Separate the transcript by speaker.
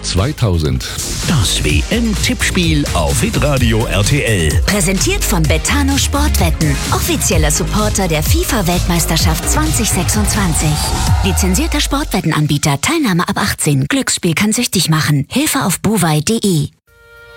Speaker 1: 2000.
Speaker 2: Das WM-Tippspiel auf Hitradio RTL.
Speaker 3: Präsentiert von Betano Sportwetten, offizieller Supporter der FIFA-Weltmeisterschaft 2026. Lizenzierter Sportwettenanbieter, Teilnahme ab 18. Glücksspiel kann süchtig machen. Hilfe auf buwei.de.